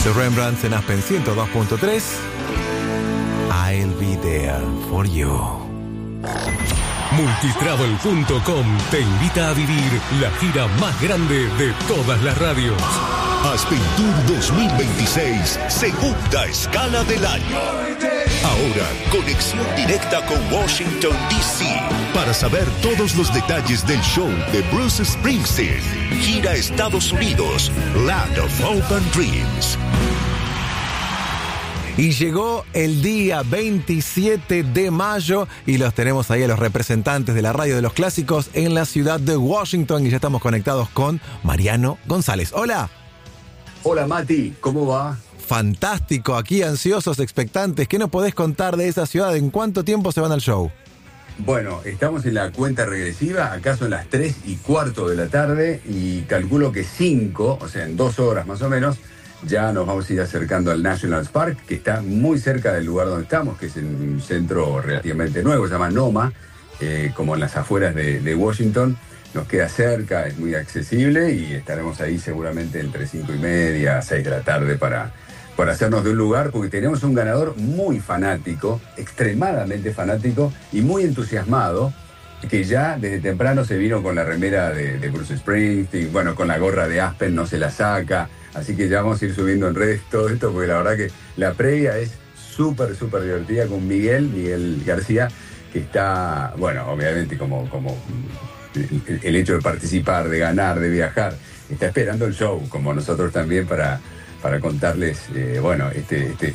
The Rembrandts en Aspen 102.3. I'll be there for you. Multitravel.com te invita a vivir la gira más grande de todas las radios. Aspen Tour 2026, segunda escala del año. Ahora, conexión directa con Washington, D.C. Para saber todos los detalles del show de Bruce Springsteen. Gira Estados Unidos, Land of Hope and Dreams. Y llegó el día 27 de mayo y los tenemos ahí a los representantes de la radio de los clásicos en la ciudad de Washington y ya estamos conectados con Mariano González. Hola. Hola Mati, ¿cómo va? Fantástico, aquí ansiosos, expectantes. ¿Qué nos podés contar de esa ciudad? ¿En cuánto tiempo se van al show? Bueno, estamos en la cuenta regresiva, acá son las 3:15 de la tarde y calculo que 5, o sea, en 2 horas más o menos, ya nos vamos a ir acercando al National Park, que está muy cerca del lugar donde estamos, que es en un centro relativamente nuevo, se llama NOMA, como en las afueras de Washington. Nos queda cerca, es muy accesible y estaremos ahí seguramente entre 5:30, 6 de la tarde para hacernos de un lugar, porque tenemos un ganador muy fanático, extremadamente fanático y muy entusiasmado, que ya desde temprano se vino con la remera de Bruce Springsteen, bueno, con la gorra de Aspen, no se la saca, así que ya vamos a ir subiendo en redes todo esto, porque la verdad que la previa es súper divertida con Miguel García, que está, bueno, obviamente como el hecho de participar, de ganar, de viajar, está esperando el show, como nosotros también, para contarles, esta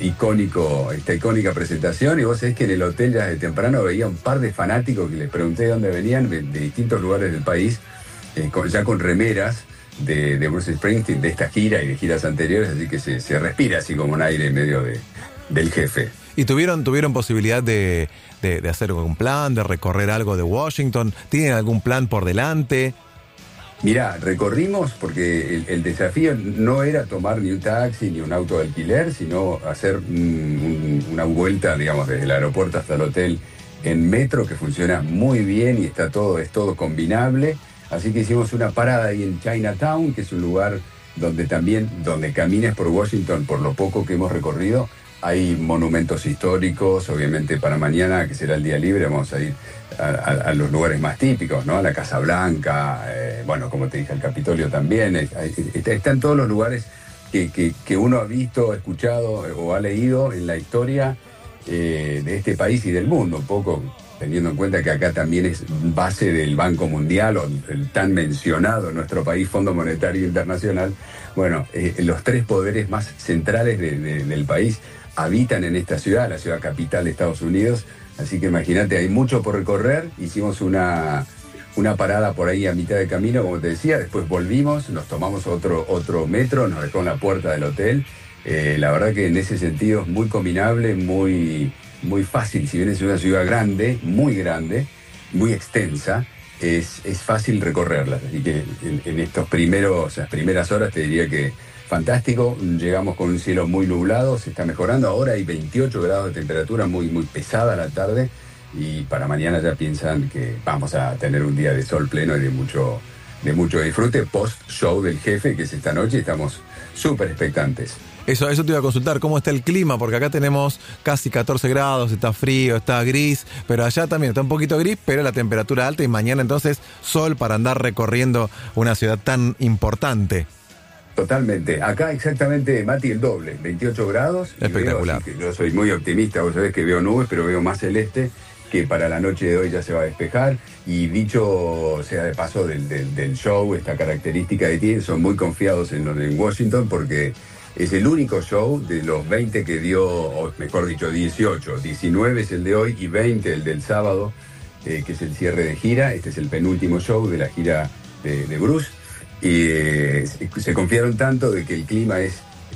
icónica presentación. Y vos sabés que en el hotel ya desde temprano veía un par de fanáticos que les pregunté de dónde venían, de distintos lugares del país, ya con remeras de Bruce Springsteen, de esta gira y de giras anteriores, así que se respira así como un aire en medio del jefe. ¿Y tuvieron posibilidad de hacer algún plan, de recorrer algo de Washington? ¿Tienen algún plan por delante? Mirá, recorrimos porque el desafío no era tomar ni un taxi ni un auto de alquiler, sino hacer una vuelta, digamos, desde el aeropuerto hasta el hotel en metro, que funciona muy bien y es todo combinable. Así que hicimos una parada ahí en Chinatown, que es un lugar donde camines por Washington, por lo poco que hemos recorrido, hay monumentos históricos. Obviamente para mañana, que será el día libre, vamos a ir a los lugares más típicos, ¿no? A la Casa Blanca, como te dije, al Capitolio también. Están todos los lugares que uno ha visto, escuchado o ha leído en la historia de este país y del mundo, un poco teniendo en cuenta que acá también es base del Banco Mundial, o el tan mencionado en nuestro país Fondo Monetario Internacional. Bueno, los 3 poderes más centrales del país habitan en esta ciudad, la ciudad capital de Estados Unidos. Así que imagínate, hay mucho por recorrer. Hicimos una parada por ahí a mitad de camino, como te decía. Después volvimos, nos tomamos otro metro, nos dejó en la puerta del hotel. La verdad que en ese sentido es muy combinable, muy fácil. Si bien es una ciudad grande, muy extensa, es fácil recorrerla. Así que en esas primeras horas te diría que fantástico. Llegamos con un cielo muy nublado, se está mejorando. Ahora hay 28 grados de temperatura, muy pesada la tarde. Y para mañana ya piensan que vamos a tener un día de sol pleno y de mucho disfrute post-show del jefe, que es esta noche. Estamos súper expectantes. Eso te iba a consultar, ¿cómo está el clima? Porque acá tenemos casi 14 grados, está frío, está gris, pero allá también está un poquito gris, pero la temperatura alta, y mañana entonces sol para andar recorriendo una ciudad tan importante. Totalmente. Acá exactamente, Mati, el doble, 28 grados. Espectacular. Yo soy muy optimista, vos sabés que veo nubes, pero veo más celeste, que para la noche de hoy ya se va a despejar. Y dicho sea de paso del show, esta característica que tiene, son muy confiados en Washington, porque es el único show de los 20 que dio, o mejor dicho, 18. 19 es el de hoy y 20 el del sábado, que es el cierre de gira. Este es el penúltimo show de la gira de Bruce. Y se confiaron tanto de que el clima es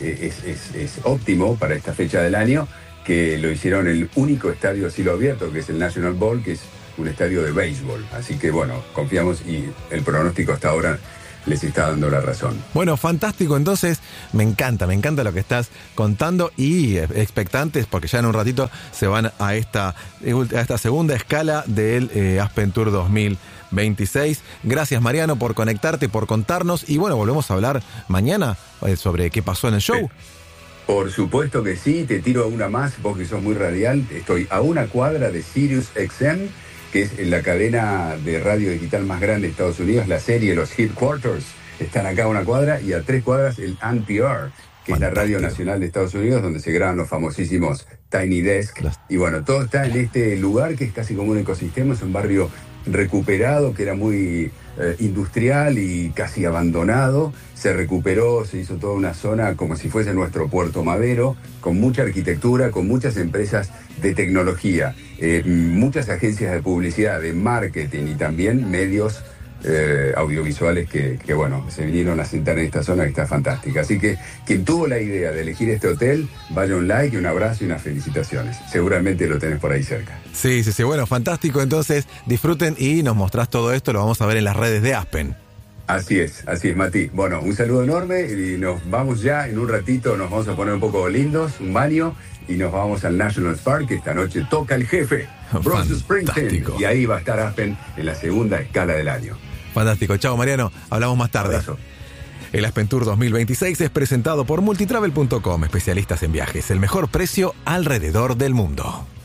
óptimo para esta fecha del año, que lo hicieron en el único estadio a cielo abierto, que es el National Bowl, que es un estadio de béisbol. Así que bueno, confiamos y el pronóstico hasta ahora les está dando la razón. Bueno, fantástico. Entonces, me encanta lo que estás contando, y expectantes porque ya en un ratito se van a esta segunda escala del Aspen Tour 2026. Gracias, Mariano, por conectarte, por contarnos, y bueno, volvemos a hablar mañana sobre qué pasó en el show. Por supuesto que sí, te tiro una más, vos que sos muy radial. Estoy a una cuadra de Sirius XM, que es la cadena de radio digital más grande de Estados Unidos, la serie Los Headquarters. Están acá a una cuadra, y a 3 cuadras el NPR, que es la radio nacional de Estados Unidos, donde se graban los famosísimos Tiny Desk. Y bueno, todo está en este lugar que es casi como un ecosistema, es un barrio recuperado, que era muy industrial y casi abandonado. Se recuperó, se hizo toda una zona como si fuese nuestro Puerto Madero, con mucha arquitectura, con muchas empresas de tecnología, muchas agencias de publicidad, de marketing y también medios audiovisuales que bueno, se vinieron a sentar en esta zona que está fantástica. Así que quien tuvo la idea de elegir este hotel, vaya un like, un abrazo y unas felicitaciones. Seguramente lo tenés por ahí cerca. Sí, bueno, fantástico. Entonces disfruten y nos mostrás todo esto, lo vamos a ver en las redes de Aspen. Así es, Mati. Bueno, un saludo enorme y nos vamos ya en un ratito, nos vamos a poner un poco lindos, un baño, y nos vamos al National Park, que esta noche toca el jefe, Bruce Springsteen, y ahí va a estar Aspen en la segunda escala del año. Fantástico. Chao, Mariano. Hablamos más tarde. Abrazo. El Aspen Tour 2026 es presentado por multitravel.com, especialistas en viajes. El mejor precio alrededor del mundo.